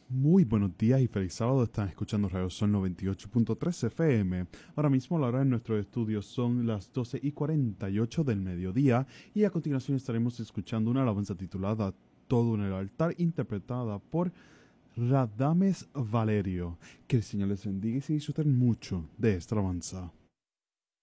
Muy buenos días y feliz sábado. Están escuchando Radio Sol 98.3 FM. Ahora mismo la hora en nuestro estudio son las 12:48 del mediodía y a continuación estaremos escuchando una alabanza titulada Todo en el altar, interpretada por Radames Valerio. Que el Señor les bendiga y se disfruten mucho de esta alabanza.